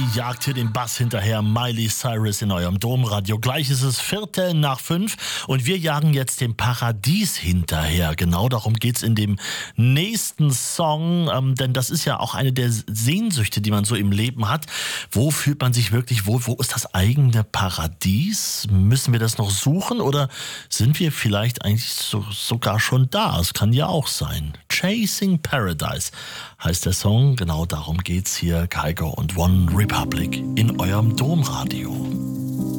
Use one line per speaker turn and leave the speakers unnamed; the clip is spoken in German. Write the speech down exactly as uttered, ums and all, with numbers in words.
jagt hier den Bass hinterher. Miley Cyrus in eurem Domradio. Gleich ist es Viertel nach fünf und wir jagen jetzt dem Paradies hinterher. Genau darum geht's in dem nächsten Song, ähm, denn das ist ja auch eine der Sehnsüchte, die man so im Leben hat. Wo fühlt man sich wirklich wohl? Wo ist das eigene Paradies? Müssen wir das noch suchen oder sind wir vielleicht eigentlich so, sogar schon da? Es kann ja auch sein. Chasing Paradise heißt der Song. Genau darum geht's hier. Kygo und One Republic in eurem Domradio.